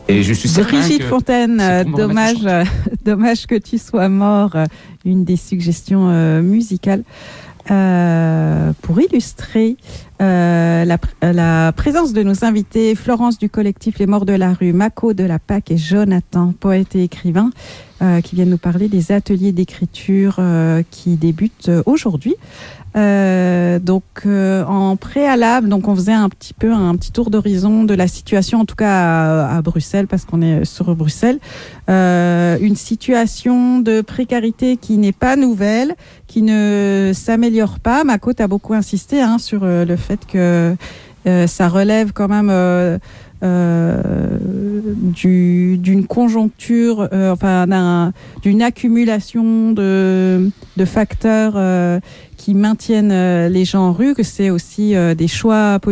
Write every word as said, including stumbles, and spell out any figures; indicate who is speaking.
Speaker 1: Et je suis certain
Speaker 2: Brigitte
Speaker 1: que
Speaker 2: Fontaine, euh, dommage, euh, dommage que tu sois mort. Euh, une des suggestions euh, musicales euh, pour illustrer euh, la, la présence de nos invités, Florence du collectif Les Morts de la Rue, Mako de la Pâque et Jonathan, poète et écrivain, euh, qui viennent nous parler des ateliers d'écriture euh, qui débutent aujourd'hui. Euh, donc euh, en préalable, donc on faisait un petit peu un petit tour d'horizon de la situation, en tout cas à, à Bruxelles, parce qu'on est sur Bruxelles, euh, une situation de précarité qui n'est pas nouvelle, qui ne s'améliore pas. Mako a beaucoup insisté hein, sur euh, le fait que euh, ça relève quand même euh, euh, du, d'une conjoncture, euh, enfin d'un, d'une accumulation de, de facteurs euh, qui maintiennent euh, les gens en rue, que c'est aussi euh, des choix politiques